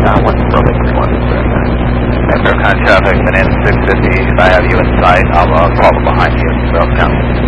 What's the building Fairfield County traffic, minute 650. If I have you in sight, I'll follow behind you. Fairfield County.